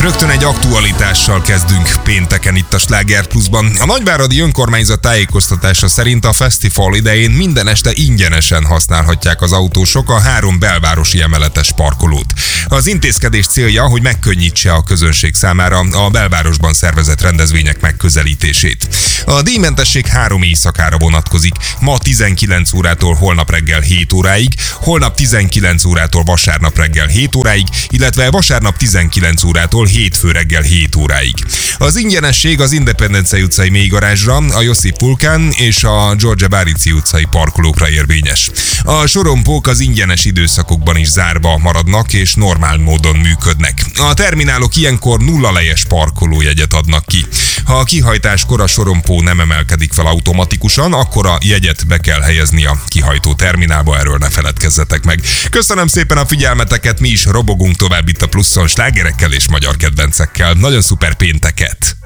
Rögtön egy aktualitással kezdünk pénteken itt a Sláger Pluszban. A Nagyváradi Önkormányzat tájékoztatása szerint a fesztivál idején minden este ingyenesen használhatják az autósok a 3 belvárosi emeletes parkolót. Az intézkedés célja, hogy megkönnyítse a közönség számára a belvárosban szervezett rendezvények megközelítését. A díjmentesség 3 éjszakára vonatkozik, ma 19 órától holnap reggel 7 óráig, holnap 19 órától vasárnap reggel 7 óráig, illetve vasárnap 19 órától hétfő reggel 7 óráig. Az ingyenesség az Independence utcai mélygarázsra, a Josip Vulkán és a George Bárici utcai parkolókra érvényes. A sorompók az ingyenes időszakokban is zárva maradnak és normál módon működnek. A terminálok ilyenkor nullalejes parkolójegyet adnak ki. Ha a kihajtáskor a sorompó nem emelkedik fel automatikusan, akkor a jegyet be kell helyezni a kihajtó terminálba, erről ne feledkezzetek meg. Köszönöm szépen a figyelmeteket, mi is robogunk tovább itt a Pluszon slágerekkel és magyar kedvencekkel. Nagyon szuper pénteket!